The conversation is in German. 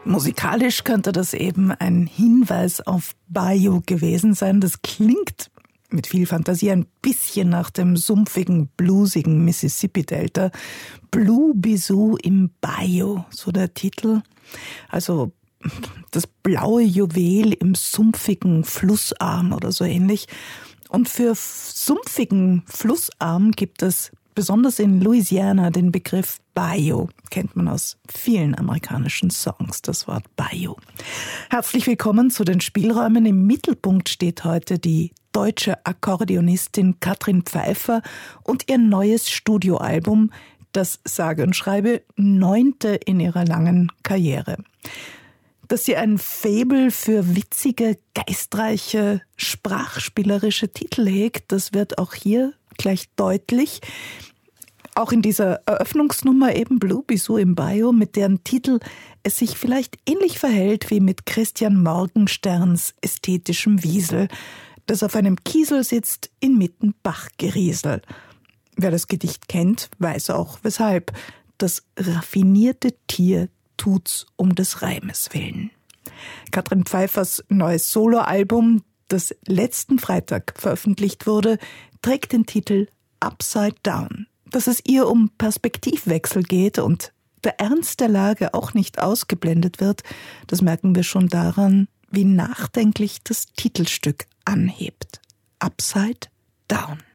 Musikalisch könnte das eben ein Hinweis auf Bayou gewesen sein. Das klingt mit viel Fantasie ein bisschen nach dem sumpfigen, bluesigen Mississippi-Delta. Blue Bisou im Bayou, so der Titel. Also das blaue Juwel im sumpfigen Flussarm oder so ähnlich. Und für sumpfigen Flussarm gibt es besonders in Louisiana den Begriff Bayou. Kennt man aus vielen amerikanischen Songs, das Wort Bayou. Herzlich willkommen zu den Spielräumen. Im Mittelpunkt steht heute die deutsche Akkordeonistin Katrin Pfeiffer und ihr neues Studioalbum, das sage und schreibe 9. in ihrer langen Karriere. Dass sie ein Faible für witzige, geistreiche, sprachspielerische Titel hegt, das wird auch hier gleich deutlich. Auch in dieser Eröffnungsnummer eben Blue Bisou im Bayou, mit deren Titel es sich vielleicht ähnlich verhält wie mit Christian Morgensterns ästhetischem Wiesel, das auf einem Kiesel sitzt inmitten Bachgeriesel. Wer das Gedicht kennt, weiß auch weshalb. Das raffinierte Tier tut's um des Reimes willen. Katrin Pfeiffers neues Soloalbum, das letzten Freitag veröffentlicht wurde, trägt den Titel Upside Down. Dass es ihr um Perspektivwechsel geht und der Ernst der Lage auch nicht ausgeblendet wird, das merken wir schon daran, wie nachdenklich das Titelstück anhebt. Upside Down.